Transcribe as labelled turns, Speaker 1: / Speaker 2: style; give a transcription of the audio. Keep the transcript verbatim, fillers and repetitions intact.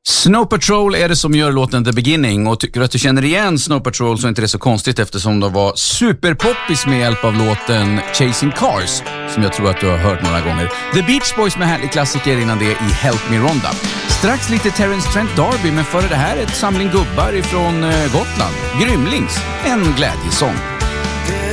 Speaker 1: Snow Patrol är det som gör låten The Beginning, och tycker att du känner igen Snow Patrol så är inte det så konstigt eftersom de var superpoppis med hjälp av låten Chasing Cars som jag tror att du har hört några gånger. The Beach Boys med härlig klassiker innan det i Help Me Rhonda. Strax lite Terence Trent D'Arby, men före det här ett samling gubbar ifrån Gotland. Grymlings, en glädjesång.